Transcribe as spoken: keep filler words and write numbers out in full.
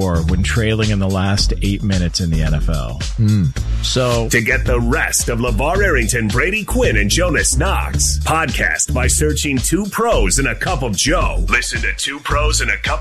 score when trailing in the last eight minutes in the N F L. Mm. So to get the rest of LeVar Arrington, Brady Quinn, and Jonas Knox, podcast by searching Two Pros and a Cup of Joe. Listen to Two Pros and a Cup